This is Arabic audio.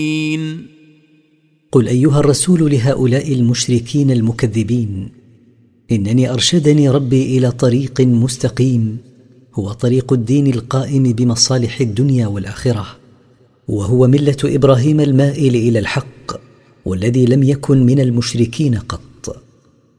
قل أيها الرسول لهؤلاء المشركين المكذبين: إنني أرشدني ربي إلى طريق مستقيم، هو طريق الدين القائم بمصالح الدنيا والآخرة، وهو ملة إبراهيم المائل إلى الحق، والذي لم يكن من المشركين قط.